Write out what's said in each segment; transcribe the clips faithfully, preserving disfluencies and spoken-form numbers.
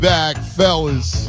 Back, fellas,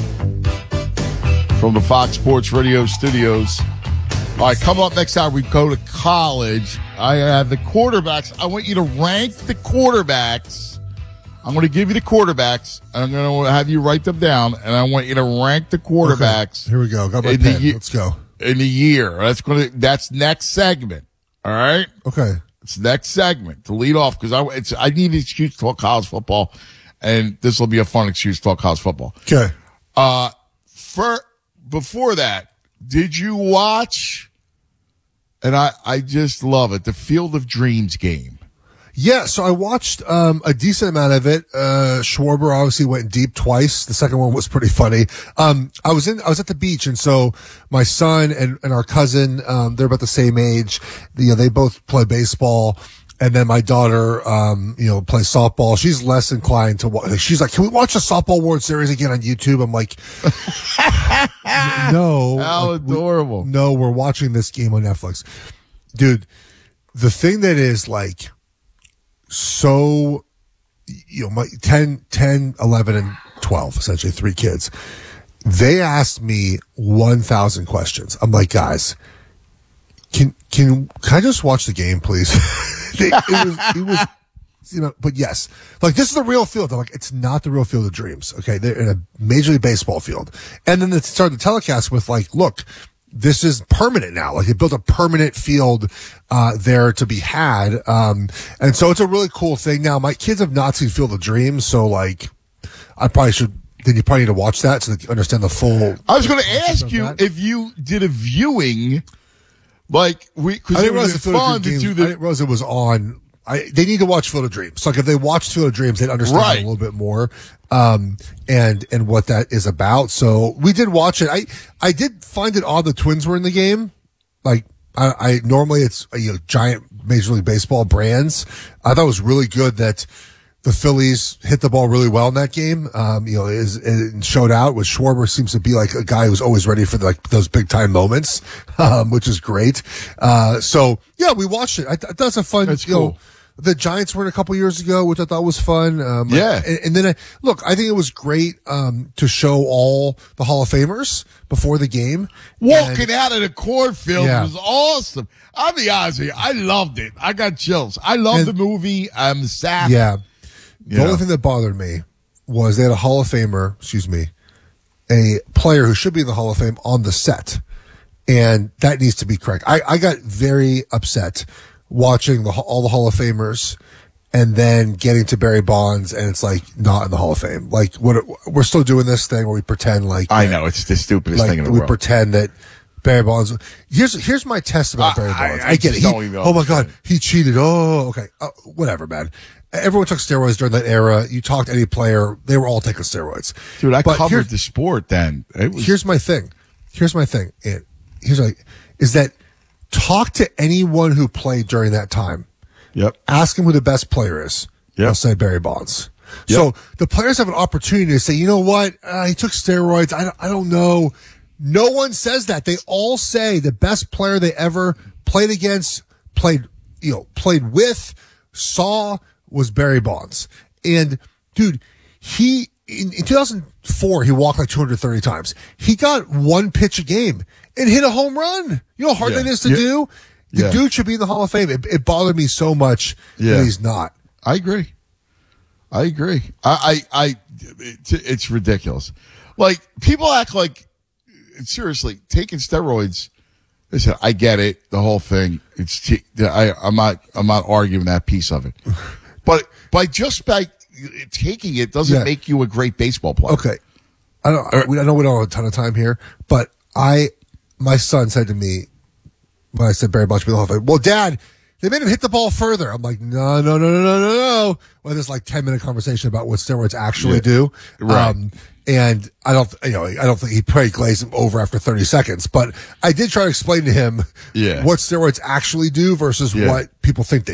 from the Fox Sports Radio studios. All right, coming up next hour, we go to college. I have the quarterbacks. I want you to rank the quarterbacks. I'm going to give you the quarterbacks, and I'm going to have you write them down, and I want you to rank the quarterbacks. Okay, here we go. Got my in pen. the, Let's go. In the year. That's going to. That's next segment. All right? Okay. It's next segment to lead off because I, it's, I need an excuse to talk college football, and this will be a fun excuse to talk college football. Okay. Uh, for, before that, did you watch, and I, I just love it, the Field of Dreams game? Yeah, so I watched um, a decent amount of it. Uh, Schwarber obviously went deep twice. The second one was pretty funny. Um, I was in, I was at the beach, and so my son and, and our cousin, um, they're about the same age. You know, they both play baseball, and then my daughter, um, you know, plays softball. She's less inclined to watch. She's like, "Can we watch the softball World Series again on YouTube?" I'm like, "No, How like, adorable! We, no, we're watching this game on Netflix, dude." The thing that is like. So, you know, my ten, ten, eleven, and twelve, essentially three kids, they asked me one thousand questions. I'm like, guys, can, can, can I just watch the game, please? they, it was, it was, you know, but yes, like this is the real field. I'm like, it's not the real Field of Dreams. Okay. They're in a Major League Baseball field. And then they started the telecast with like, look, this is permanent now. Like they built a permanent field, uh, there to be had. Um, and so it's a really cool thing. Now my kids have not seen Field of Dreams. So like, I probably should, then you probably need to watch that so they understand the full. I was going to ask you that. If you did a viewing, like we, cause I didn't it was realize the fun Field of to do Dreams, the, I didn't realize it was on. I, they need to watch Field of Dreams. So like if they watch Field of Dreams, they'd understand right. a little bit more, um, and, and what that is about. So we did watch it. I, I did find it odd the Twins were in the game. Like I, I normally it's, you know, giant Major League Baseball brands. I thought it was really good that the Phillies hit the ball really well in that game. Um, you know, is, it showed out with Schwarber seems to be like a guy who's always ready for the, like those big time moments, um, which is great. Uh, so yeah, we watched it. I th- that's a fun, That's you cool. know, the Giants were in a couple years ago, which I thought was fun. Um, yeah. And, and then I, look, I think it was great, um, to show all the Hall of Famers before the game. Walking and, out of the cornfield yeah. was awesome. I'll be honest with you. I loved it. I got chills. I love the movie. I'm sad. Yeah. The Yeah. only thing that bothered me was they had a Hall of Famer, excuse me, a player who should be in the Hall of Fame on the set. And that needs to be correct. I, I got very upset watching the, all the Hall of Famers and then getting to Barry Bonds and it's like not in the Hall of Fame. Like what we're still doing this thing where we pretend like I that, know it's the stupidest like thing in the we world. pretend that Barry Bonds. Here's here's my test about I- Barry Bonds. I, I- I get it. just He, don't even oh my God, understand. he cheated. Oh, okay, uh, whatever, man. Everyone took steroids during that era. You talked to any player, they were all taking steroids. Dude, I But covered here- the sport then. It was, Here's my thing. Here's my thing. And here's like is that talk to anyone who played during that time. yep. Ask them who the best player is. Yep. They'll say Barry Bonds. Yep. So the players have an opportunity to say, you know what? Uh, he took steroids. I don't, I don't know. No one says that. They all say the best player they ever played against, played, you know, played with, saw was Barry Bonds. And dude, he, in, in two thousand four, he walked like two hundred thirty times. He got one pitch a game and hit a home run. You know how hard Yeah. that is to Yeah. do? The Yeah. dude should be in the Hall of Fame. It, it bothered me so much Yeah. that he's not. I agree. I agree. I, I, I it's, it's ridiculous. Like people act like, seriously, taking steroids. Listen, I get it. The whole thing. It's, t- I, I'm not, I'm not arguing that piece of it. But by just by taking it doesn't Yeah. make you a great baseball player. Okay. I don't, we, I know we don't have a ton of time here, but I, my son said to me when I said Barry Bonds should be in the Hall of Fame, well, Dad, they made him hit the ball further. I'm like, no, no, no, no, no, no, no. Well, there's like ten minute conversation about what steroids actually Yeah. do. Right. Um, and I don't, you know, I don't think he probably glazed him over after thirty seconds, but I did try to explain to him Yeah. what steroids actually do versus Yeah. what people think they